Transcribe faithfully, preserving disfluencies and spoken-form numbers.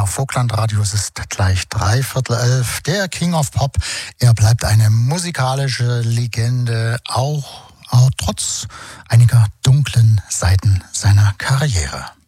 auf Vogtland Radio. Es ist gleich dreiviertel elf. Der King of Pop, er bleibt eine musikalische Legende, auch, auch trotz einiger dunklen Seiten seiner Karriere.